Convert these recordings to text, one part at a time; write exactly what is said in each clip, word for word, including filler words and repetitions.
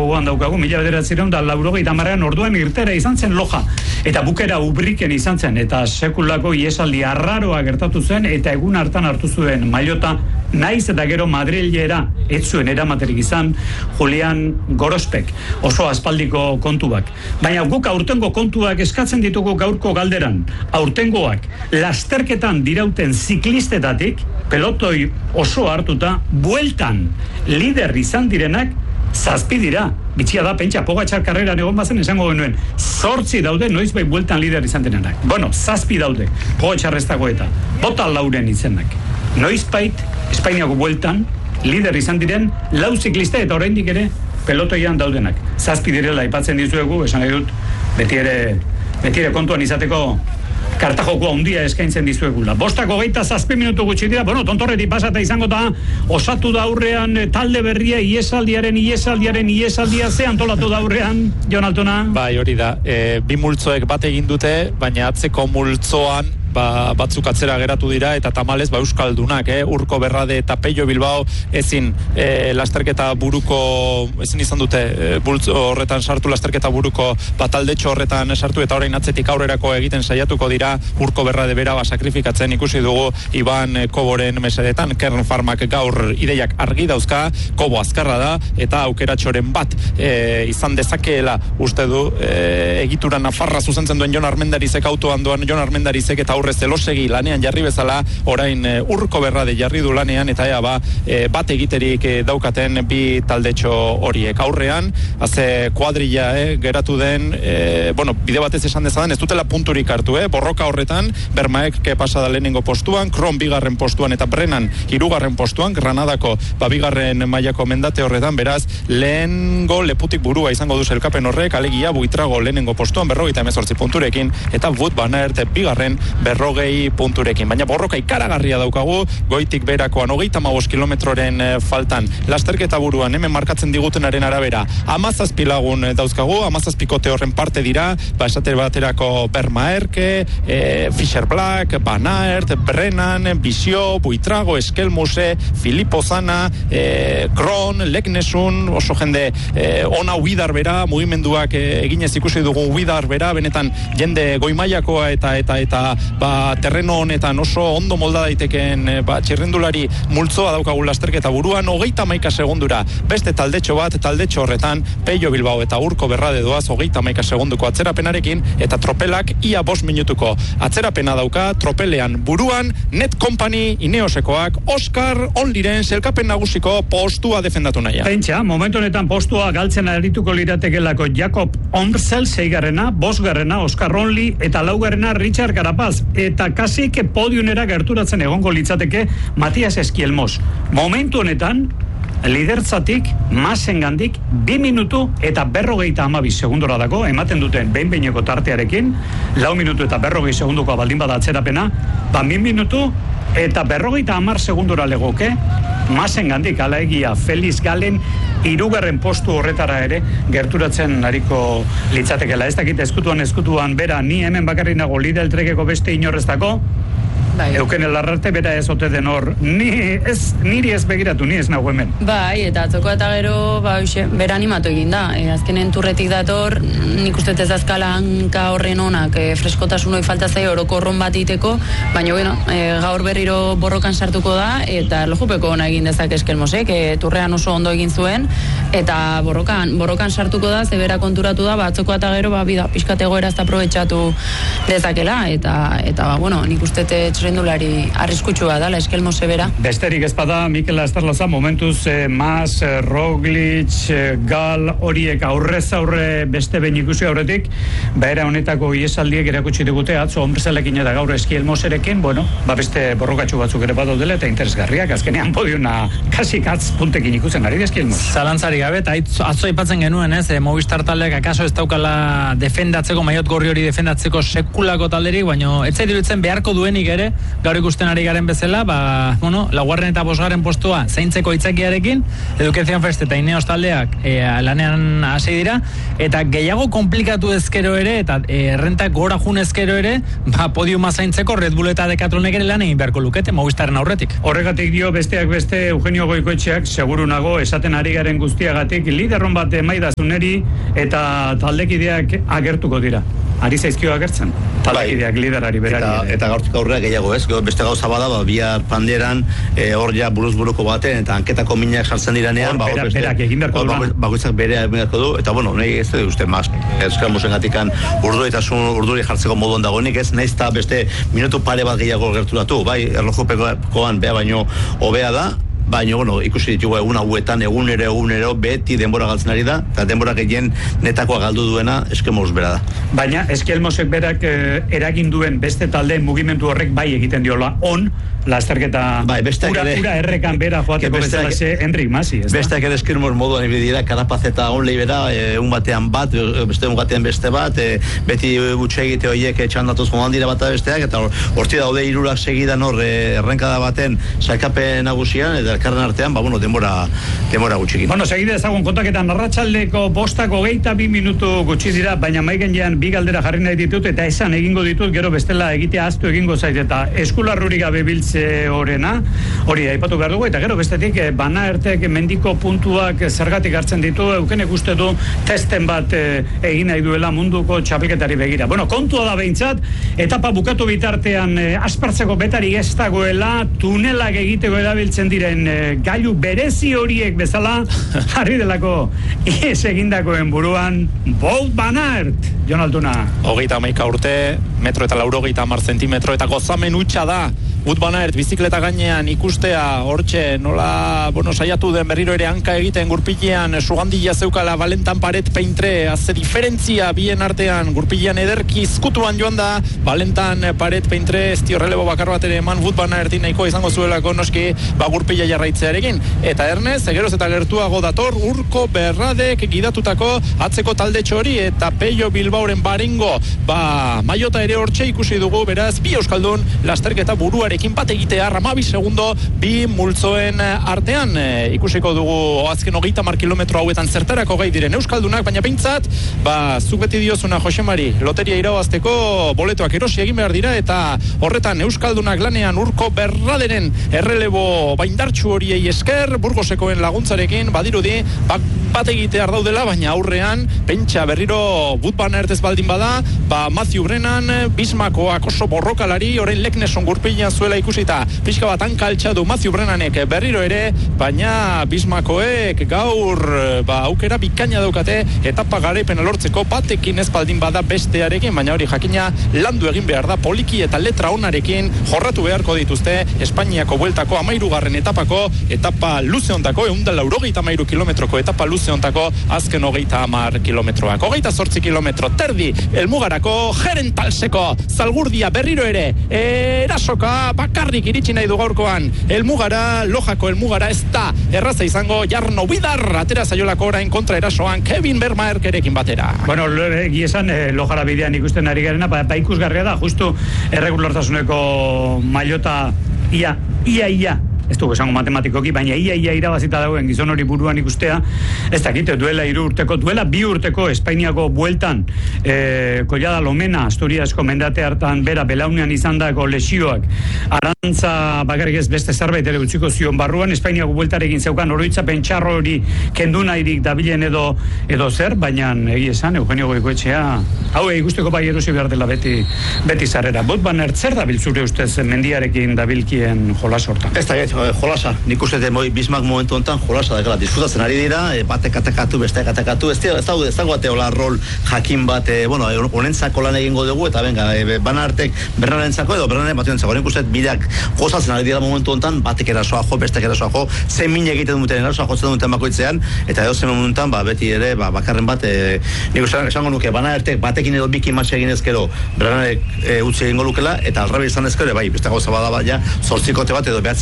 gogoan daukagu, mila bederatzireun da laurogeita hamarrean orduan irtera izan zen Loja, eta bukera Ubriken izan zen, eta sekulako iesaldi arraroa gertatu zen, eta egun hartan hartu zuen mailota, naiz eta gero Madrilera ez zuen eramaterik izan Julian Gorospek, oso aspaldiko kontuak. Baina guk aurtengo kontuak eskatzen ditugu gaurko galderan. Aurtengoak lasterketan dirauten ziklistetatik, pelotoi oso hartuta, bueltan lider izan direnak zazpi dira. Bitxia da, pentsa, Pogačar karreran egon bazen esango genuen, zortzi daude noiz bai bueltan lider izan direnak. Bueno, zazpi daude, Pogačar ez dago eta, bota lauren izenak. Noizbait, Espainiako bueltan, lider izan diren, lau ziklista eta oraindik ere pelotoian daudenak. Zazpi direla aipatzen dizuegu, esan nahi dut, beti ere, beti ere kontuan izateko kartajokoa handia eskaintzen dizuegula. Bostako geita zazpi minutu gutxi dira, bueno, tontorreti pasata izango da, osatu da aurrean talde berria, iesaldiaren, iesaldiaren, iesaldia, ze antolatu da aurrean, Jon Altuna? Bai, hori da, e, bi multzoek bat egin dute, baina atzeko multzoan, Ba, batzuk atzera geratu dira eta tamalez ba, Euskaldunak, eh? Urko Berrade eta Pello Bilbao ezin eh, lasterketa buruko ezin izan dute eh, bultzo horretan sartu, lasterketa buruko bataldetxo horretan sartu eta orain atzetik aurrerako egiten saiatuko dira. Urko Berrade bera ba, sakrifikatzen ikusi dugu Iban Koboren mesedetan. Kern Farmak gaur ideiak argi dauzka, Kobo azkarra da eta aukeratxoren bat eh, izan dezakeela uste du eh, egitura Nafarra zuzentzen duen Jon Armendarizek autoan doan Jon Armendarizek eta aurrez zelosegi lanean jarri bezala, orain e, Urko Berrade jarri du lanean eta ea ba, e, bat egiterik e, daukaten bi taldetxo horiek aurrean, haze kuadrilla e, geratu den, e, bueno, bide batez esan dezadan, ez dutela punturik hartu, eh? Borroka horretan, Bermaek ke pasada lehenengo postuan, Kron bigarren postuan eta Brennan hirugarren postuan, Granadako ba, bigarren mailako mendate horretan, beraz, lehengo leputik burua izango du elkapen horrek, alegia Buitrago lehenengo postuan, berrogeita hemezortzi punturekin, eta Wout van Aert bigarren berrogei punturekin. Baina borroka ikaragarria daukagu, goitik berakoan hogeita hamabost kilometroren faltan. Lasterketa buruan, hemen markatzen digutenaren arabera, hamazazpi lagun dauzkagu, hamazazpikote horren parte dira, ba esate baterako Bermaerke, e, Fischer Black, Van Aert, Brennan, Bizio, Buitrago, Eskelmuse, Filippo Zana, e, Kron, Leknesun, oso jende e, ona Uidar bera, mugimenduak e, eginez ikusi dugu Uidar bera, benetan jende goimaiakoa eta eta eta ba, terreno honetan oso ondo molda daiteken ba, txirrindulari multzoa daukagu lasterketa buruan, hogeita hamaika segundura beste taldetxo bat, taldetxo horretan Pello Bilbao eta Urko Berrade doaz hogeita hamaika segunduko atzerapenarekin eta tropelak ia bost minutuko atzerapena dauka, tropelean buruan Net Company Ineosekoak Oscar Onliren selkapen nagusiko postua defendatu naia. Pentsa, momentu honetan postua galtzen arituko liratekelako Jakob Omrsel seigarrena, bosgarrena Oscar Only eta laugarrena Richard Carapaz, eta kasik podiunera gerturatzen egongo litzateke Matias Esquielmos. Momentu honetan, lidertzatik, masengandik, bi minutu eta berrogeita hamabi segundora dago, ematen duten behin-behineko tartearekin, lau minutu eta berrogei segunduko baldin bada atzerapena, ba min minutu eta berrogeita hamar segundora legoke, masengandik, ala egia, Felix Galen hirugarren postu horretara ere gerturatzen ariko litzatekela. Ez dakit eskutuan eskutuan bera, ni hemen bakarri nago Lidl Trekeko beste inorreztako, bai. Euken elarrarte bera ez ote den hor, ni ez, niri ez begiratu, ni ez nago hemen. Bai, eta atzoko eta gero, ba, hoxe, bera animatu egin da. E, azkenen turretik dator, nik uste ez azkala hanka horren onak, e, freskotasun hoi falta zaio orokorron bat iteko, baina, bueno, e, gaur berriro borrokan sartuko da, eta lojupeko ona egin dezak Eskelmosek, e, turrean oso ondo egin zuen, eta borrokan, borrokan sartuko da, zebera konturatu da, ba, atzoko eta gero, ba, bida, pixkategoera ez da aprobetxatu dezakela, eta, eta ba, bueno, nik uste txirrindulari arriskutsua dala Eskelmose bera. Besterik ezpada, Mikel Astarloza, momentuz eh, Mas, eh, Roglic, eh, Gal, horiek aurrez aurre beste behin ikusi aurretik, baera honetako iesaldiek erakutsi digute, atzo Omrselekin eta gaur Esquielmoserekin, bueno, ba beste borrokatxu batzuk ere badaudela eta interesgarriak, azkenean podiuna kasik atz puntekin ikusen ari Esquielmos. Zalantzari gabe, eta atzo aipatzen genuen, ez, e, Movistar taldeak akaso ez daukala defendatzeko, maiot gorri hori defendatzeko sekulako talderik, baina ez zaitu dirutzen beharko duenik ere, gaur ikusten ari garen bezala, ba, bueno, laugarren eta bosgarren postua zaintzeko itzakiarekin, Educación First eta Ineos taldeak e, lanean hasi dira, eta gehiago komplikatu ezkero ere, eta e, errentak gora jun ezkero ere, ba, podiuma zaintzeko Red Bull eta Decatlonek ere lan egin beharko lukete, Movistaren aurretik. Horregatik dio besteak beste Eugenio Goikoetxeak, seguru nago, esaten ari garen guztiagatik, liderron bat maidazuneri eta taldekideak agertuko dira. Ari zaizkio agertzen, taldekideak bai, liderari berari. Eta, eta gaurtik aurrera gehiago ez, beste gauza bada, ba, bihar panderan, e, hor ja buruz buruko baten, eta anketako minak sartzen diranean, ba, bera, berak egin beharko du. Bakoitzak bere egin beharko du, eta bueno, nahi ez dut uste, maz, euskal musengatikan urduritasun, urduri jartzeko moduan dagoenik ez, nahiz eta beste minutu pare bat gehiago gerturatu, bai, erlojupekoan bea baino hobea da, baina, bueno, ikusi ditugu egun hauetan, egunero, egunero, beti denbora galtzen ari da, eta denbora gehien netakoa galdu duena Eskelmos bera da. Baina, Eskelmosek berak eh, eragin duen beste taldeen mugimendu horrek bai egiten diola on, lasterketa bai, ura, ere, ura errekan bera joateko bestela ze Enrik Masi, ez da? Besteak ere Eskelmos moduan ibidira, karapazeta on leibera, un batean bat, beste un batean beste bat, e, beti gutxe egite horiek txandatuz joan dira bat besteak, eta horti daude hirurak segidan hor errenkada baten sailkapen nagusian, eta elkarren artean, ba, bueno, denbora, denbora gutxikin. Bueno, segide ezagun kontaketan arratsaldeko bostako geita bi minutu gutxi dira, baina maigenean bi galdera jarri nahi ditut, eta esan egingo ditut, gero bestela egitea ahaztu egingo zait, eta eskularrurik gabe biltze horrena, hori aipatu behar dugu, eta gero bestetik bana ertek mendiko puntuak zergatik hartzen ditu, eukenek uste du testen bat e, egin nahi duela munduko txapelketari begira. Bueno, kontua da behintzat, etapa bukatu bitartean e, aspertzeko betari ez dagoela, tunelak egiteko erabiltzen diren e, gailu berezi horiek bezala, jarri delako ies egindakoen buruan, Bolt van Aert, Jon Altuna. Hogeita hamaika urte, metro eta laurogeita hamar zentimetro, eta gozamen hutsa da, Wout van Aert bizikleta gainean ikustea hortxe nola, bueno, saiatu den berriro ere hanka egiten gurpilean sugandila zeukala Valentan Paret Peintre, haze diferentzia bien artean gurpilean ederki izkutuan joan da Valentan Paret Peintre ez dio relebo bakar bat ere eman Wout van Aertin nahiko izango zuelako noski ba gurpila jarraitzearekin eta ernez, egeroz eta gertuago dator Urko Berradek gidatutako atzeko talde txori eta Pello Bilbaoren barengo ba maiota ere hortxe ikusi dugu beraz bi euskaldun lasterketa buruare ekin bat egitea, hamabi segundo bi multzoen artean e, ikusiko dugu azken hogeita mar kilometro hauetan zertarako gai diren euskaldunak, baina behintzat ba, zuk beti diozuna Jose Mari, loteria irabazteko boletoak erosi egin behar dira eta horretan euskaldunak lanean Urko Berraderen errelebo baindartxu horiei esker, Burgosekoen laguntzarekin badirudi, bak, bat egitear daudela, baina aurrean pentsa berriro Wout van Aert ez baldin bada, ba Matthew Brennan, Bismakoak oso borrokalari, orain Lekneson gurpilean zuela ikusita, pixka bat hanka altxadu Matthew Brennanek berriro ere, baina Bismakoek gaur ba, aukera bikaina daukate etapa garaipena lortzeko batekin ez baldin bada bestearekin, baina hori jakina landu egin behar da, poliki eta letra onarekin jorratu beharko dituzte Espainiako bueltako amairugarren etapako etapa luze ontako, eunda laurogeita amairu kilometroko etapa luze ontako azken hogeita amar kilometroak, hogeita zortzi kilometro terdi, elmugarako Gerentalseko zalgurdia berriro ere erasoka bakarrik iritsi nahi du gaurkoan elmugara, lojako elmugara ez da erraza izango Jarno Bidar atera zaiolako orain kontra erasoan Kevin Vermaerkerekin batera. Bueno, egi esan eh, lojara bidean ikusten ari garena, ba, ba ikusgarria da, justu erregulartasuneko mailota ia, ia, ia ez dugu esango matematikoki, baina ia ia irabazita dagoen gizon hori buruan ikustea, ez dakite, duela hiru urteko, duela bi urteko Espainiako bueltan, e, Collada Lomena, Asturiasko mendate hartan bera belaunean izandako lesioak, arantza bakarrik ez beste zerbait ere utziko zion barruan, Espainiako bueltarekin zeukan oroitzapen txarro hori kendu nahirik dabilen edo edo zer, baina egi esan, Eugenio Goikoetxea, hau ikusteko bai erosi behar dela beti, beti zarrera. Wout van Aert zer dabil zure ustez mendiarekin dabilkien jolas hortan? Ez da, jolasa, nik uste moi Bismarck momentu honetan jolasa da, disfrutatzen ari dira, e, batek atakatu, besteak atakatu, ez dago ez dago ateola rol jakin bat, e, bueno, honentzako lan egingo dugu, eta venga, e, Van Aertek Bernarentzako edo Bernaren batuentzako, nik uste bideak gozatzen ari dira momentu honetan, batek erasoa jo, bestek erasoa jo, zein min egiten duten erasoa jotzen duten bakoitzean, eta edo zen momentuan, ba, beti ere, ba, bakarren bat, e, nik uste esango nuke, Van Aertek batekin edo bikin matxe egin ezkero, Bernarek e, utzi egingo lukela, eta alrabe izan ezkero, bai, beste gauza bada baina, zortzikote bat edo behatzikote bat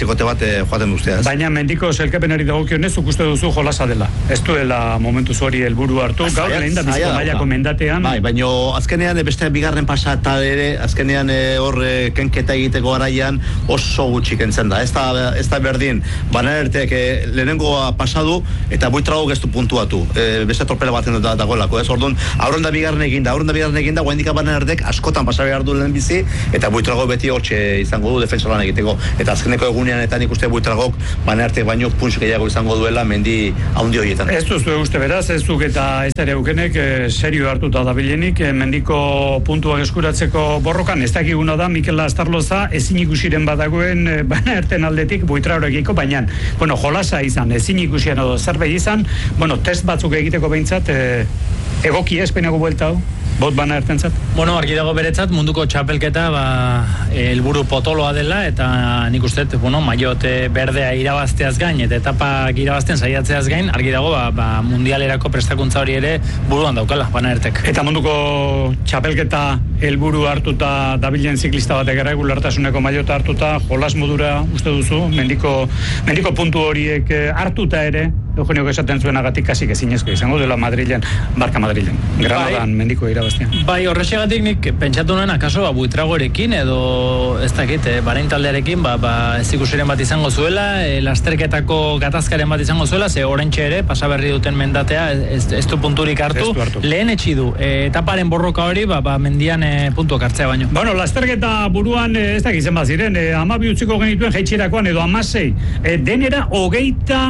e, joaten duztea. Baina mendiko selkepenari dagokionez zuk uste duzu jolasa dela. Ez duela momentuz hori helburu hartu, gaur lehen da bizko mailako mendatean. Bai, baina azkenean beste bigarren pasata ere, azkenean hor e, kenketa egiteko garaian oso gutxi kentzen da. Ez da, ez da berdin, Banaertek e, lehenengoa pasadu eta Buitragok ez du puntuatu. E, beste torpela baten da dagoelako, ez? Orduan, aurren da bigarren eginda, aurren da bigarren eginda, guaindika Banaertek askotan pasa behar du lehen bizi, eta Buitragok beti hortxe izango du defensa lan egiteko. Eta azkeneko egunean eta nik uste Buitragok Banaertek baino punts gehiago izango duela mendi haundi horietan. Ez duzu uste beraz, ez duk eta ez ere eukenek e, serio hartuta dabilenik, e, mendiko puntuak eskuratzeko borrokan, ez dakiguna da Mikel Astarloza ezin ikusiren badagoen e, Banaerten aldetik Buitragorekiko, baina, bueno, jolasa izan, ezin ikusian edo zerbait izan, bueno, test batzuk egiteko behintzat, e, egoki Espainiako buelta hau, bot Banaerten zat? Bueno, argi dago beretzat, munduko txapelketa ba, helburu potoloa dela, eta nik uste, bueno, maiot berdea irabazteaz gain, eta etapak irabazten saiatzeaz gain, argi dago, ba, ba, mundialerako prestakuntza hori ere buruan daukala, Banaertek. Eta munduko txapelketa helburu hartuta dabilen ziklista batek erregulartasuneko maiota hartuta, jolas modura uste duzu, mendiko, mendiko puntu horiek hartuta ere, Eugenio esaten zuenagatik kasik ezinezko izango dela Madrilen, barka Madrilen, Granadan bai, mendiko irabaztean. Bai, horrexegatik nik pentsatu nuen akaso ba, Buitragorekin edo ez dakit, eh, barain taldearekin ba, ba, ez ikusiren bat izango zuela, eh, lasterketako gatazkaren bat izango zuela, ze oraintxe ere, pasaberri duten mendatea, ez, ez du punturik hartu, hartu. Lehen etxi du, eh, etaparen borroka hori, ba, ba, mendian eh, puntuak hartzea baino. Bueno, lasterketa buruan, eh, ez dakitzen bat ziren, eh, amabi utziko genituen jaitxerakoan edo amasei, eh, denera hogeita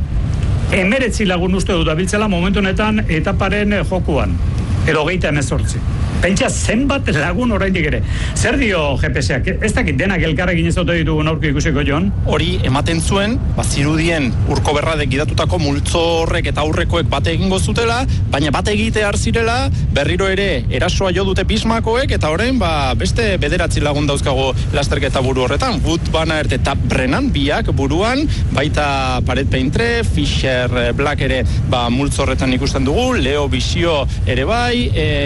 emeretzi lagun uste dut abiltzela momentu honetan etaparen jokuan, edo hogeita emezortzi. Pentsa zenbat lagun oraindik ere. Zer dio G P S-ak? Ez dakit denak elkarrekin ez ote ditugu aurki ikusiko Jon? Hori ematen zuen, bazirudien urko berradek gidatutako multzo horrek eta aurrekoek bate egingo zutela, baina bate egite zirela, berriro ere erasoa jo dute Bismakoek, eta orain ba, beste bederatzi lagun dauzkago lasterketa buru horretan. Wout van Aert eta Brennan biak buruan, baita Paret Peintre, Fischer Black ere ba, multzo horretan ikusten dugu, Leo Bisio ere bai,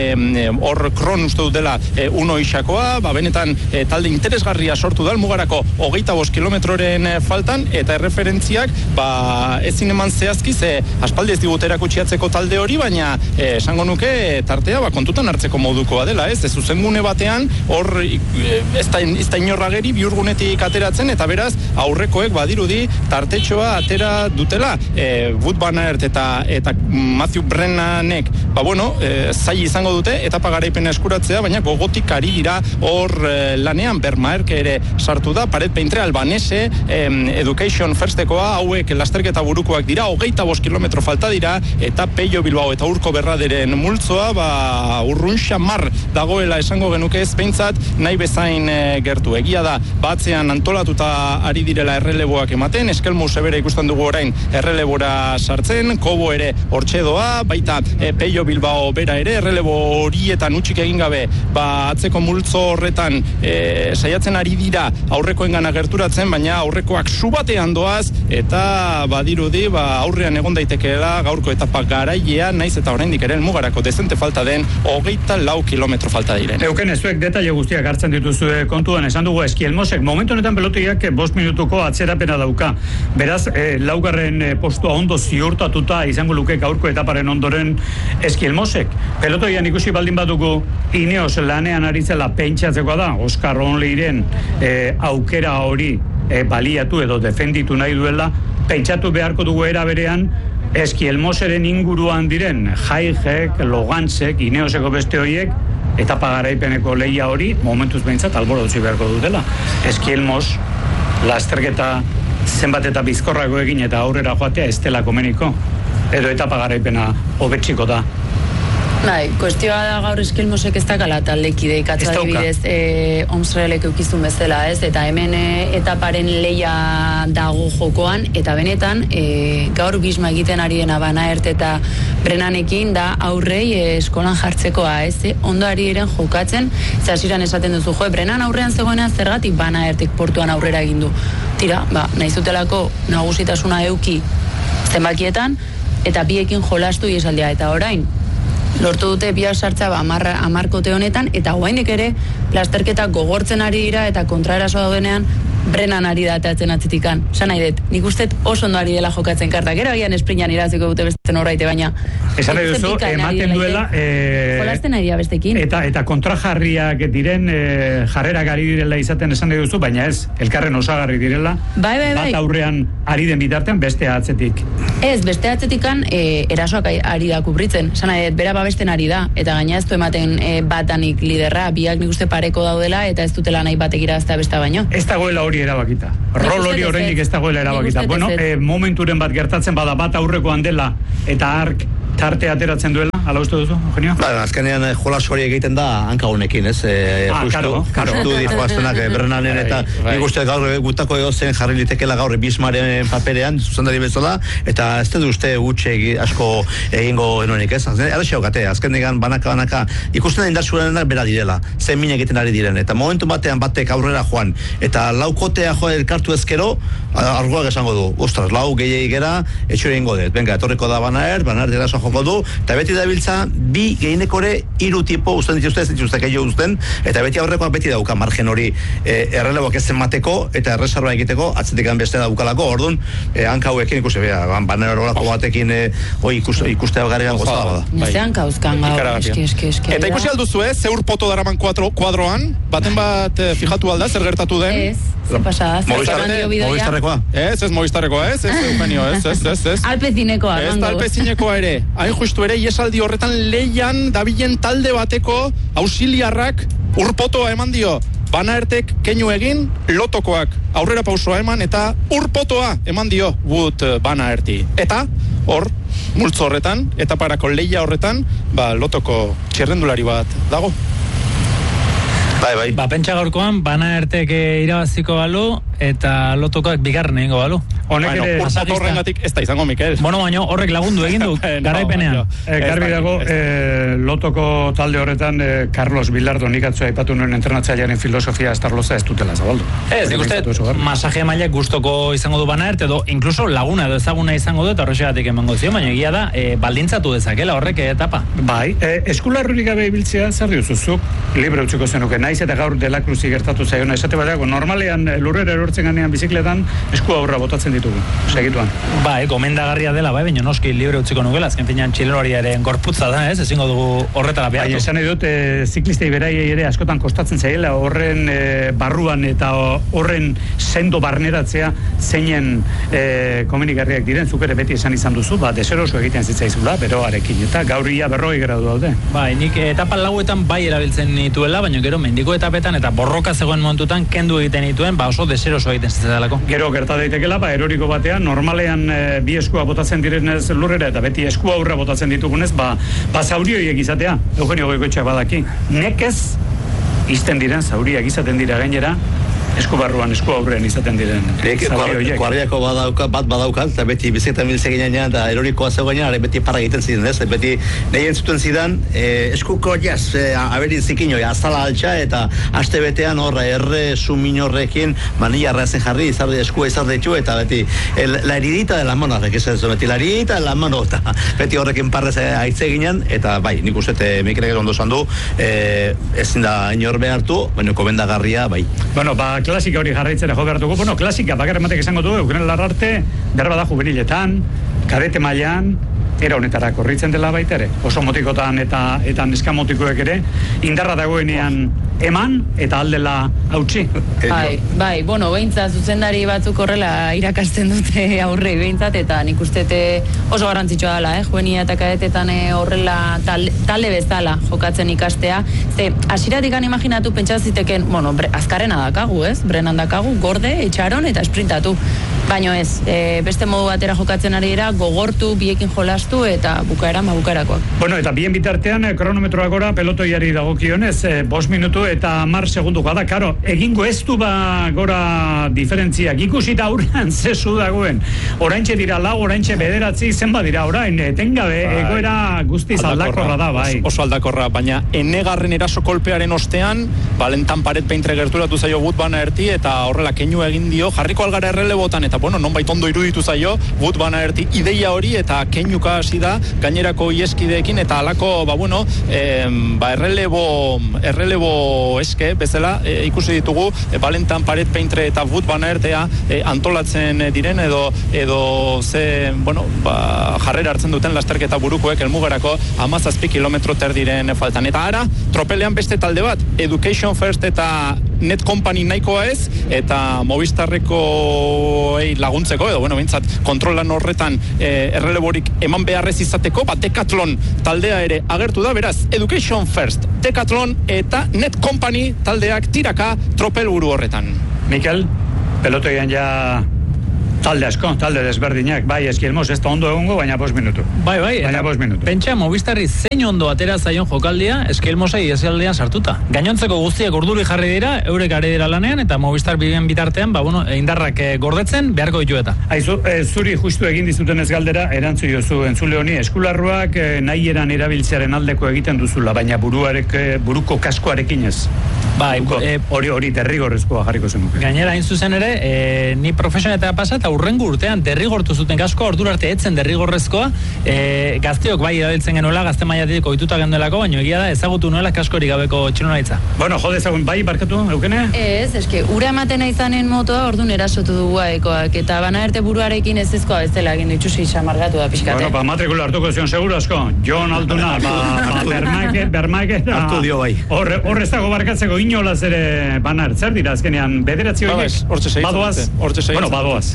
hor Kron uste dut dela e, uno isakoa, ba, benetan e, talde interesgarria sortu da, mugarako hogeita bost kilometroren e, faltan, eta erreferentziak ba, ezin eman zehazki, ze aspaldi ez digut erakutsiatzeko talde hori, baina e, esango nuke tartea ba, kontutan hartzeko modukoa dela, ez? Ez zuzengune batean, hor e, ez da, ez da inorrageri bihurgunetik ateratzen, eta beraz, aurrekoek badirudi tartetxoa atera dutela. E, Wout van Aert eta, eta Matthew Brennanek, ba bueno, e, zai izango dute, eta pagara eskuratzea, baina gogotik ari dira hor eh, lanean. Bermaerke ere sartu da, Paret Peintre, Albanese, eh, Education Firstekoa, hauek lasterketa burukoak dira, hogeita bost kilometro falta dira, eta Pello Bilbao eta Urko Berraderen multzoa, ba, urrun xamar dagoela esango genuke ez behintzat, nahi bezain eh, gertu. Egia da, batzean antolatuta ari direla erreleboak ematen, Eskelmus ebere ikusten dugu orain errelebora sartzen, Kobo ere hortxedoa, baita eh, Pello Bilbao bera ere, errelebo horietan utxik egin gabe, ba, atzeko multzo horretan e, saiatzen ari dira aurrekoengana gerturatzen, baina aurrekoak su batean doaz, eta badirudi, ba, aurrean egon daitekeela gaurko etapa garailea, naiz eta oraindik ere mugarako dezente falta den hogeita lau kilometro falta diren. Euken ezuek detaile guztiak hartzen dituzue kontuan, esan dugu Eskielmosek, momentu honetan pelotiak bost minutuko atzerapena dauka. Beraz, e, laugarren e, postua ondo ziurtatuta izango luke gaurko etaparen ondoren Eskielmosek. Pelotoian ikusi baldin badugu Ineos lanean aritzela pentsatzekoa da, Oskar Onleiren e, aukera hori e, baliatu edo defenditu nahi duela, pentsatu beharko dugu era berean Eskielmoseren inguruan diren Jaigek, Logansek, Ineoseko beste horiek, etapa garaipeneko lehia hori, momentuz behintzat alborotzi beharko dutela. Eskielmos lasterketa zenbat eta bizkorrako egin eta aurrera joatea ez dela komeniko, edo etapa garaipena hobetsiko da. Bai, kuestioa da gaur Eskelmosek ez dakala taldekide ikatza adibidez e, Omsraelek eukizun bezala, ez? Eta hemen e, etaparen leia dago jokoan, eta benetan e, gaur Bisma egiten ari dena Van Aert eta Brennanekin da aurrei e, eskolan jartzekoa, ez? E, ondo ari eren jokatzen, ze hasieran esaten duzu, jo, Brennan aurrean zegoena zergatik Van Aertek portuan aurrera egin du. Tira, ba, nahi zutelako nagusitasuna euki zenbakietan, eta biekin jolastu iesaldia, eta orain, lortu dute biak sartza ba, amarkote honetan, eta guainik ere lasterketak gogortzen ari dira eta kontraeraso daudenean Brenan ari dateatzen atzetikan. Esan nahi dut, nik uste oso ondo ari dela jokatzen karta. Gero agian esprintan iraziko dute beste norraite, baina... Esan nahi duzu, ematen duela... E, Jolasten ari da bestekin. Eta, eta kontrajarriak diren e, jarrerak ari direla izaten esan nahi duzu, baina ez, elkarren osagarri direla. Bai, bai, bai. Bat aurrean ari den bitartean beste atzetik. Ez, beste atzetikan e, erasoak ari da kubritzen. Esan nahi dut, bera babesten ari da. Eta gaina ez du ematen e, batanik liderra, biak nik uste pareko daudela, eta ez dutela nahi batek iraztea besta baino. Ez dagoela hori erabakita. Rol hori oraindik ez dagoela erabakita. Bueno, e, momenturen bat gertatzen bada bat aurrekoan dela eta ark tarte ateratzen duela, ala uste duzu, Eugenio? Ba, azkenean jolas hori egiten da hanka honekin, ez? E, ah, justu, karo, karo. Justu dihoaztenak e, Bernanen eta nik uste gaur gutako egozen jarri litekela gaur Bismaren paperean, zuzendari bezala, eta ez du uste gutxe asko egingo enonik, ez? Ara xeokate, azken digan banaka-banaka ikusten da indartsurenak bera direla, zen min egiten ari diren, eta momentu batean batek aurrera joan, eta laukotea joa elkartu ezkero, arguak esango du, ostras, lau gehiagik gera, etxo egingo dut, venga, etorriko da Banaer, Banaer dira joko du, eta beti dabiltza bi gehinekore hiru tipo uzten dituzte, ez dituzte gehiago uzten, eta beti aurrekoak beti dauka margen hori e, erreleboak ez zenmateko, eta erreserba egiteko, atzetik beste daukalako, orduan, e, hanka hauekin ikusi, bea, Banaer horako batekin, e, oi, ikuste, ikuste garean gozada bada. Nese hanka uzkan, gau, eski, eski, eski. Eta ikusi alduzu, ez, zeur poto daraman kuadroan, baten bat e, fijatu alda, zer gertatu den? Ez, zer pasada, zer mandio bidoia. Movistarrekoa? Ez, ez Movistarrekoa, ez, ez, Eugenio, ez, ez, ez, ez. Alpezinekoa, ez, alpezinekoa ere. Hain justu ere, iesaldi horretan leian dabilen talde bateko auxiliarrak urpotoa eman dio. Banaertek keinu egin, lotokoak aurrera pausoa eman, eta urpotoa eman dio Wood Banaerti. Eta, hor, multzo horretan, eta parako leia horretan, ba, lotoko txerrendulari bat dago. Bai, bai. Ba, pentsa gaurkoan, Banaertek irabaziko balu, eta lotokoak bigarren egingo balu. Honek ere... Urpoto horrengatik ez da izango, Mikel. Bueno, baina horrek lagundu egin du, garaipenean. Eh, garbi dago, eh, lotoko talde horretan, eh, Carlos Bilardo nik atzo aipatu nuen entrenatzailearen filosofia estarloza ez dutela zabaldu. Ez, nik uste, masaje mailak gustoko izango du Banaert, edo inkluso laguna edo ezaguna izango du, eta horrexegatik emango zio, baina egia da, eh, baldintzatu dezakela horrek etapa. Bai, eh, eskularrurik gabe ibiltzea, zer diuzuzuk, libre utziko zenuke, naiz eta gaur delakruzi gertatu zaiona, esate bateako, normalean lurrera erortzen ganean bizikletan, esku aurra botatzen ditugu, segituan. Bai, gomendagarria dela, bai, baina noski libre utziko nukela, azken finean txileroariaren gorputza da, ez, ezingo dugu horretara behartu. Baina, esan edut, e, ziklistei beraiei ere askotan kostatzen zaiela, horren e, barruan eta horren sendo barneratzea zeinen e, komenigarriak diren, zuk ere beti esan izan duzu, ba, deseroso egiten zitzaizula, beroarekin, eta gaurria berroi gradu daude. Bai, nik etapa lauetan bai erabiltzen nituela, baina gero mendiko etapetan eta borroka zegoen momentutan kendu egiten dituen, ba oso deseroso egiten zitzaitalako. Gero gerta daitekela, ba eroriko batean normalean e, bi eskua botatzen direnez lurrera eta beti eskua aurra botatzen ditugunez, ba ba zaurioiek izatea. Eugenio Goikoetxeak badaki. Nekez izten diren zauriak izaten dira gainera. Esku barruan, esku aurrean izaten diren zaurioiek. Kuarriako badauka, bat badaukat, eta beti bizitan milze ginean, eta erorikoa zegoenean, beti parra egiten ziren, ez? Beti nahi entzuten zidan, eh, eskuko jaz, eh, aberin zikinoi, azala altxa, eta aste betean horra erre suminorrekin, manilla arrazen jarri, izarde eskua izarde txu, eta beti, el, la heridita de la mano, arrek ez beti, la heridita de la mano, eta beti horrekin parrez aitze ginen, eta bai, nik uste, Mikel Gero ondo zan du, eh, ezin da inor behartu, baina komendagarria, bai. Bueno, ba, klasika hori jarraitzera jo behar dugu. Bueno, klasika, bakarren batek esango du, Eugenio Larrarte, berba da juveniletan, kadete mailan, era honetara korritzen dela baita ere. Oso motikotan eta eta neska motikoek ere, indarra dagoenean eman eta aldela hautsi. Bai, bai, bueno, behintzat zuzendari batzuk horrela irakasten dute aurre behintzat, eta nik ustete oso garrantzitsua dela, eh? Juenia eta kadetetan horrela talde, talde bezala jokatzen ikastea. Ze, hasiratik imaginatu pentsaziteken, bueno, bre, azkarena dakagu, ez? Brenan dakagu, gorde, etxaron eta esprintatu. Baina ez, e, beste modu batera jokatzen ari dira, gogortu, biekin jolastu eta bukaera ma bukaerakoak. Bueno, eta bien bitartean, kronometroa gora pelotoiari dagokionez, e, bost minutu eta mar segunduko da, karo, egingo ez du ba gora diferentziak, ikusita aurrean zezu dagoen. Oraintxe dira lau, oraintxe bederatzi, zenba dira orain, etengabe, bai, egoera guztiz aldakorra da, bai. Oso aldakorra, baina enegarren eraso kolpearen ostean, balentan paret peintre gerturatu zaio Wood Banaerti, eta horrela keinu egin dio, jarriko algara errelebotan, eta bueno, nonbait ondo iruditu zaio Wood Banaerti ideia hori, eta keinuka hasi da gainerako ieskideekin, eta alako, ba bueno, eh, ba errelebo errelebo eske bezala e, ikusi ditugu e, Valentan Paret Peintre eta Wout van Aertea e, antolatzen diren edo edo ze, bueno, ba, jarrera hartzen duten lasterketa burukoek helmugarako hamazazpi kilometro terdiren faltan. Eta ara, tropelean beste talde bat, Education First eta Net Company nahikoa ez, eta Movistarreko ei, laguntzeko, edo, bueno, bintzat, kontrolan horretan e, erreleborik eman beharrez izateko, bat Decathlon taldea ere agertu da, beraz, Education First, Decathlon eta Net Company taldeak tiraka tropel buru horretan. Mikel, pelotoian ja talde asko, talde desberdinak, bai, Esquilmos ez da ondo egongo, baina bost minutu. Bai, bai, baina bost minutu. Pentsa, Movistarri zein ondo atera zaion jokaldia, Esquilmosei esaldean sartuta. Gainontzeko guztiak urduri jarri dira, eurek ari dira lanean, eta Movistar biben bitartean, ba, bueno, indarrak eh, gordetzen, beharko ditu eta. Aizu, eh, zuri justu egin dizuten ez galdera, erantzu jozu entzule honi, eskularruak eh, nahi eran erabiltzearen aldeko egiten duzula, baina buruarek, eh, buruko kaskoarekin ez. Bai, e, hori hori derrigorrezkoa jarriko zenuke. Gainera, hain zuzen ere, e, ni profesioneta pasa eta urrengo urtean derrigortu zuten kaskoa, ordura arte etzen derrigorrezkoa, e, gazteok bai erabiltzen genuela, gazte mailatik ohituta genduelako, baina egia da ezagutu nuela kaskorik gabeko txirrindularitza. Bueno, jode ezagun, bai, barkatu, Eukene? Ez, eske, ura ematen izanen motoa ordun erasotu dugu aekoak, eta Van Aerte buruarekin ez ezkoa bezala egin ditxusi xamargatu da pixkate. Bueno, ba, matrikula hartuko zion seguro asko, Jon Altuna, ba, ba bermaike, bermaike, hartu dio bai. Horre, horre ez dago barkatzeko inolaz ere Van Aert, zer dira azkenean, bederatzi horiek? Badoaz? Bueno, badoaz.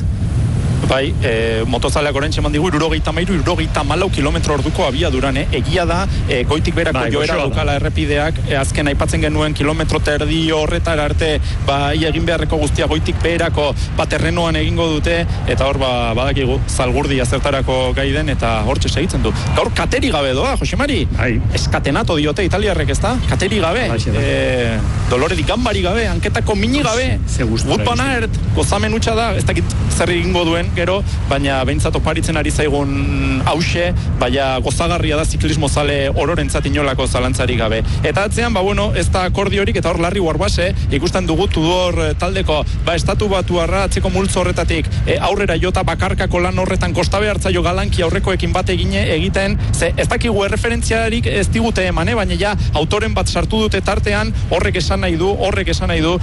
Bai, e, motozaleak orentxe mandigu, irurogeita mairu, irurogeita malau kilometro orduko abiaduran, eh? Egia da, e, goitik berako bai, joera dukala errepideak, e, azken aipatzen genuen kilometro terdi horretara arte, ba, egin beharreko guztia goitik berako, ba, terrenoan egingo dute, eta hor, ba, badakigu, zalgurdi azertarako gai den, eta hortxe segitzen du. Gaur, kateri gabe doa, Josemari? Bai. Eskatenato diote italiarrek, ez da? Kateri gabe, e, Dolore di Gambari gabe, hanketako mini gabe, Wout van Aert, gozamen utxa da, ez dakit zer egingo duen, gero, baina behintzat oparitzen ari zaigun hause, baina gozagarria da ziklismo zale ororentzat inolako zalantzari gabe. Eta atzean, ba bueno, ez da akordiorik, eta hor Larry Warbase, ikusten dugu Tudor taldeko, ba estatu batuarra atzeko multzo horretatik, e, aurrera jota bakarkako lan horretan kostabe hartzaio galanki aurrekoekin bat egine egiten, ze ez dakigu erreferentziarik ez digute eman, eh? Baina ja autoren bat sartu dute tartean, horrek esan nahi du, horrek esan nahi du,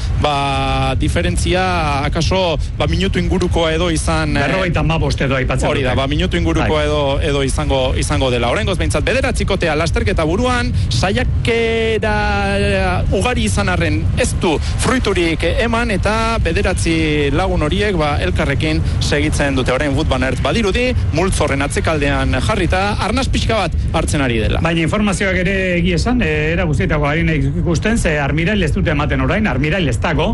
ba diferentzia akaso, ba minutu ingurukoa edo izan berrogeita hamabost edo aipatzen. Hori da, ba, minutu inguruko edo edo izango izango dela. Oraingoz behintzat bederatzikotea lasterketa buruan, saiakera ugari izan arren ez du fruiturik eman eta bederatzi lagun horiek ba elkarrekin segitzen dute. Orain Wout van Aert badirudi multzorren atzekaldean jarrita arnas pixka bat hartzen ari dela. Baina informazioak ere egia esan, era guztietako harina ikusten, ze Armirail ez dute ematen orain, Armirail ez dago.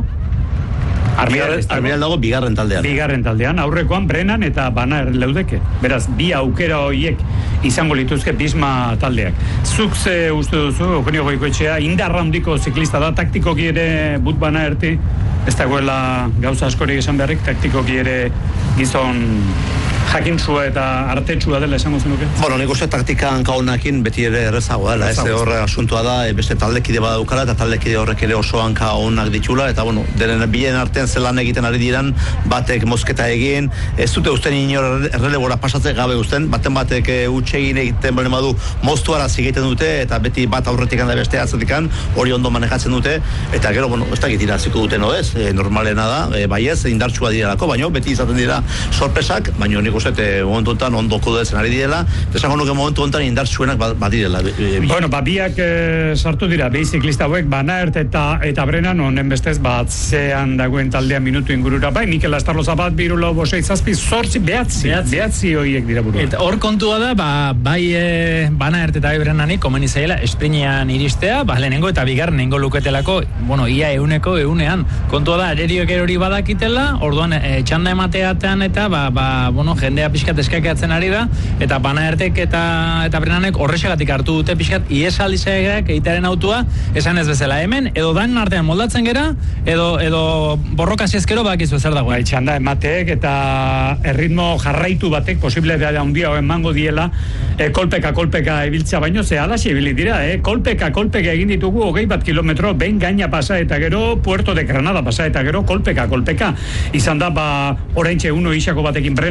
Armirail dago bigarren taldean. Bigarren taldean, aurrekoan Brennan eta Van Aert leudeke. Beraz, bi aukera horiek izango lituzke Bisma taldeak. Zuk ze uste duzu, Eugenio Goikoetxea, indarra handiko ziklista da, taktikoki ere Wout van Aerti, ez dagoela gauza askorik esan beharrik, taktikoki ere gizon jakintzua eta artetsua dela esango zenuke? Bueno, nik uste taktikan kaunakin beti ere errezagoa dela, ez horre asuntua da, beste taldekide badaukala eta taldekide horrek ere oso hanka onak ditula, eta bueno, denen bien artean zelan egiten ari diran, batek mozketa egin, ez dute usten inor errelebora pasatze gabe usten, baten batek utxegin egiten balen badu moztuara egiten dute, eta beti bat aurretik handa beste atzetikan, hori ondo manejatzen dute, eta gero, bueno, ez dakit iraziko duten no ez, e, normalena da, e, bai ez, indartsua direlako, baino, beti izaten dira sorpresak, baino nik uste momentu honetan ondo kodetzen ari direla, esango nuke momentu honetan indartsuenak badirela. Bueno, ba, biak e, sartu dira, bi ziklista hauek, Van Aert eta, eta Brennan, honen bestez, bat zean dagoen taldean minutu ingurura, bai, Mikel Astarloza bat, biru lau bosei zazpi, zortzi, behatzi, behatzi horiek dira burua. Eta hor kontua da, ba, bai e, Van Aert eta Brennanik, komeni zaila, esprinean iristea, ba, lehenengo eta bigarrenengo luketelako, bueno, ia euneko eunean. Kontua da, ereriok erori badakitela, orduan, e, txanda emateatean eta, ba, ba, bueno, jendea pixkat eskakeatzen ari da, eta Van Aertek eta, eta Brennanek horrexegatik hartu dute pixkat iesaldizeak egitearen autua, esan ez bezala hemen, edo dan artean moldatzen gera, edo, edo borroka ziezkero bakizu zer dago. Bai, txanda emateek eta erritmo jarraitu batek posible da handia emango diela, e, kolpeka kolpeka ibiltzea baino, ze alaxe ibili dira, eh? kolpeka kolpeka egin ditugu hogei bat kilometro, behin gaina pasa eta gero Puerto de Granada pasa eta gero kolpeka kolpeka izan da, ba oraintxe uno isako batekin Brennanek egin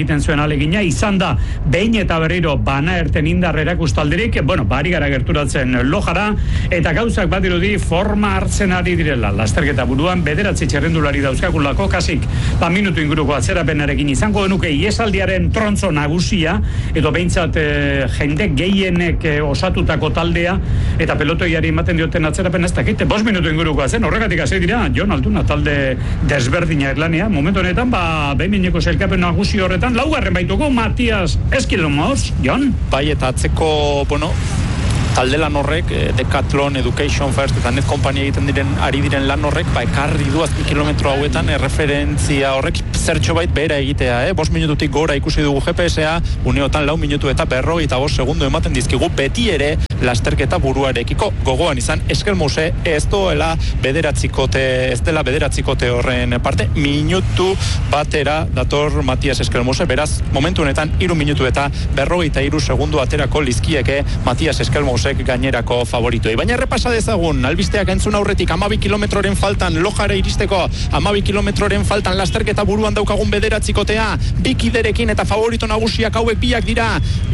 egiten zuen alegina, izan da behin eta berriro bana erten indar erakustaldirik, bueno, bari gara gerturatzen lojara, eta gauzak badirudi forma hartzen ari direla. Lasterketa buruan bederatzi txerrendulari dauzkagulako, kasik, ba minutu inguruko atzerapenarekin izango genuke iesaldiaren trontzo nagusia, edo behintzat e, jende gehienek e, osatutako taldea, eta pelotoiari ematen dioten atzerapen ez dakite, bost minutu inguruko zen, horregatik hasi dira, Jon Altuna talde desberdina erlania, momentu honetan, ba, behineko sailkapen nagusi horretan, laugarren baituko Matias Eskilmoz, Jon? Bai, eta atzeko, bueno, talde lan horrek, Decathlon, Education First eta Net Company egiten diren ari diren lan horrek, ba, ekarri du azpi kilometro hauetan erreferentzia horrek zertxo bait behera egitea, eh? Bost minututik gora ikusi dugu G P S-a, uneotan lau minutu eta berroi eta bost segundo ematen dizkigu beti ere lasterketa buruarekiko gogoan izan Eskelmose ez doela bederatzikote, ez dela bederatzikote horren parte, minutu batera dator Matias Eskelmose, beraz, momentu honetan, iru minutu eta berroi eta iru segundo aterako lizkieke Matias Eskelmose gainerako favorituei. Baina repasa dezagun, albisteak entzun aurretik amabi kilometroren faltan lojara iristeko, amabi kilometroren faltan lasterketa buruan daukagun bederatzikotea, bikiderekin eta favorito nagusiak hauek biak dira,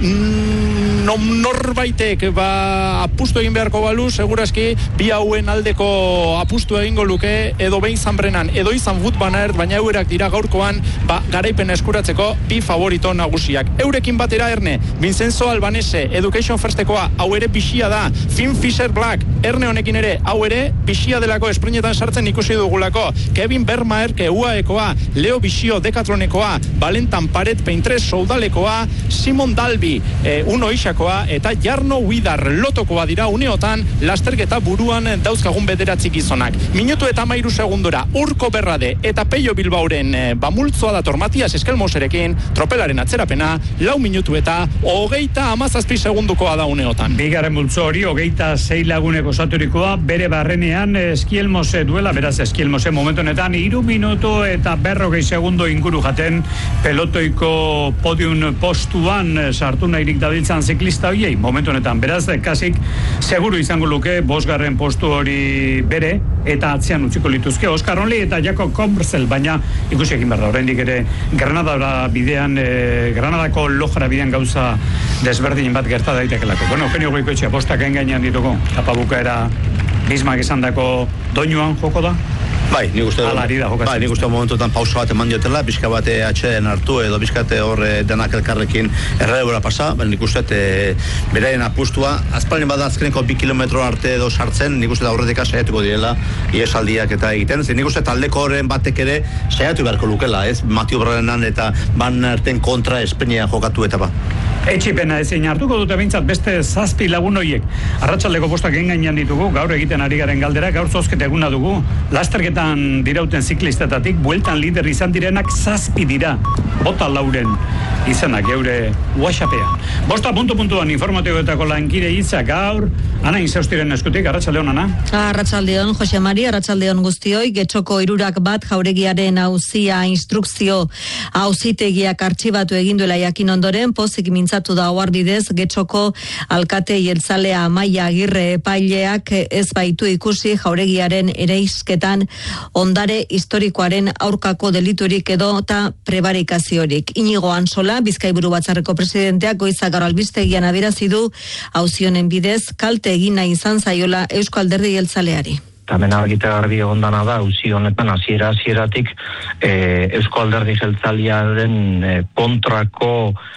mm, norbaitek ba, apustu egin beharko balu, seguraski bi hauen aldeko apustu egingo luke, edo behin zanbrenan, edo izan Wout van Aert, baina eurak dira gaurkoan, ba, garaipen eskuratzeko bi favorito nagusiak. Eurekin batera Erne, Vincenzo Albanese, Education Firstekoa, hau ere bixia da, Finn Fisher Black, Erne honekin ere, hau ere bixia delako esprinetan sartzen ikusi dugulako, Kevin Bermaerke U A Ekoa, Leo Bixio Decathlonekoa, Valentan Paret Peintres Soudalekoa, Simon Dalby e, Uno Isakoa, eta Jarno Widar Lotokoa dira uneotan lasterketa buruan dauzkagun bederatzi gizonak. Minutu eta mairu segundora, Urko Berrade eta Peio Bilbauren e, bamultzoa dator Matias Eskelmoserekin, tropelaren atzerapena, lau minutu eta hogeita amazazpi segundukoa da uneotan. Bigarren multzo hori, hogeita sei laguneko saturikoa, bere barrenean Eskelmose duela, beraz Eskelmose momentu honetan, iru minutu eta berrogei segundo inguru jaten pelotoiko podium postuan sartu nahirik dabiltzan ziklista hoiei, momentu honetan, beraz, kasik, seguru izango luke, bosgarren postu hori bere, eta atzean utziko lituzke, Oskar Onli eta Jakob Komrsel, baina ikusi egin behar da, oraindik ere, Granadara bidean, eh, Granadako lojara bidean gauza desberdin bat gerta daitekelako. Bueno, Eugenio Goikoetxea, bostak engainan ditugu, tapabukaera Bismak esandako doinuan joko da? Bai, nik uste bai, nik uste momentuetan pausa bat eman diotela, bizka bate atxeen hartu edo bizkate hor denak elkarrekin erredebora pasa, baina nik uste e, beraien apustua, azpalien bada azkeneko bi kilometro arte edo sartzen, nik uste da horretika saiatuko direla, iesaldiak eta egiten, zin nik uste taldeko horren batek ere saiatu beharko lukela, ez, Matio Brenan eta Van Aerten kontra esprinean jokatu eta ba. Etxipena ezin hartuko dute behintzat beste zazpi lagun horiek. Arratsaldeko postak engainan ditugu, gaur egiten ari garen galdera, gaur zozketa eguna dugu, lasterketan dirauten ziklistetatik, bueltan lider izan direnak zazpi dira, bota lauren izanak geure WhatsAppean. Bosta puntu-puntuan informatiboetako lankide hitza gaur, Ana Inzaustiren eskutik, arratsaldeon Ana. Arratsaldeon, Jose Mari, arratsaldeon guztioi, Getxoko hirurak bat jauregiaren auzia instrukzio auzitegiak artxibatu eginduela jakin ondoren, pozik mintzatu da ohar bidez, Getxoko alkate jeltzalea Amaia Agirre epaileak ez baitu ikusi jauregiaren ereisketan ondare historikoaren aurkako deliturik edo eta prebarikaziorik. Inigo Ansola, Bizkaiburu Batzarreko presidenteak goizak gaur albistegian adierazi du auzionen bidez kalte egina izan zaiola Eusko Alderdi Jeltzaleari. Hemen argite garbi egondana da, auzi honetan hasiera hasieratik e, Eusko Alderdi Jeltzalearen e, kontrako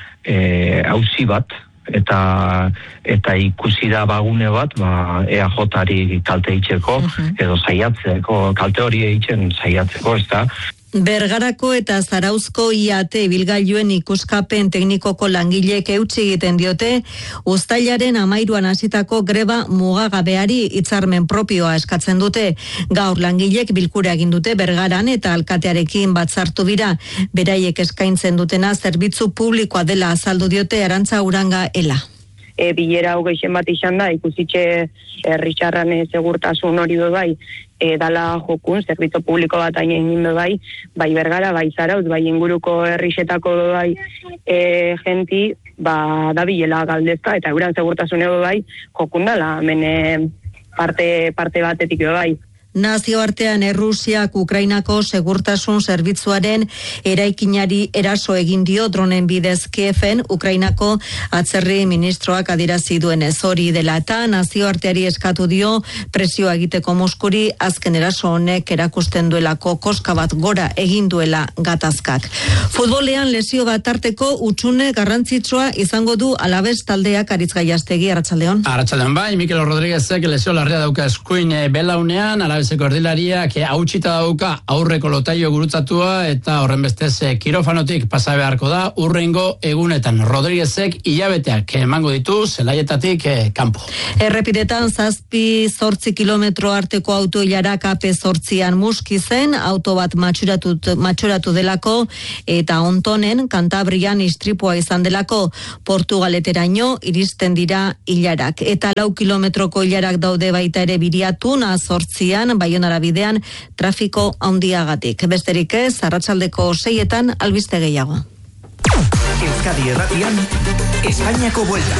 e, auzi bat, eta eta ikusi da bagune bat, ba, E A Jari kalte eitzeko, uh-huh. edo saiatzeko, kalte hori eitzen saiatzeko, ez da. Bergarako eta Zarauzko I A T bilgailuen ikuskapen teknikoko langileek eutsi egiten diote, uztailaren amairuan hasitako greba mugagabeari hitzarmen propioa eskatzen dute. Gaur langilek bilkura egin dute Bergaran eta alkatearekin batzartu dira. Beraiek eskaintzen dutena zerbitzu publikoa dela azaldu diote Arantza Uranga Ela. E, bilera hau geixen bat izan da, ikusitxe herritxarran e, segurtasun hori do bai, e, dala jokun, zerbitzu publiko bat hain egin do bai, bai Bergara, bai Zarauz, bai inguruko herrixetako do bai, e, genti, ba, da bilela galdezka, eta euran segurtasun edo bai, jokun dala, hemen e, parte, parte batetik do bai. Nazioartean Errusiak Ukrainako segurtasun zerbitzuaren eraikinari eraso egin dio dronen bidez Kieven, Ukrainako atzerri ministroak adierazi duenez. Hori dela eta nazioarteari eskatu dio presioa egiteko Moskuri azken eraso honek erakusten duelako koska bat gora egin duela gatazkak. Futbolean lesio bat tarteko utxune garrantzitsua izango du Alabes taldeak. Aritz Gaiastegi, Arratsaldeon. Arratsaldeon bai, Mikel Rodríguezek lesio larria dauka eskuin belaunean, Alabeseko erdilariak hautsita dauka aurreko lotaio gurutzatua eta horren bestez kirofanotik pasa beharko da urrengo egunetan. Rodríguezek hilabeteak emango ditu zelaietatik kanpo. Errepidetan zazpi zortzi kilometro arteko autoilarak A P zortzian muskizen, auto bat matxuratu, matxuratu delako eta ontonen Kantabrian istripua izan delako. Portugaleteraino iristen dira ilarak. Eta lau kilometroko ilarak daude baita ere Biriatun A zortzian, Baionara bidean trafiko handiagatik. Besterik ez, arratsaldeko seietan albiste gehiago. Euskadi Erratian, Espainiako Buelta.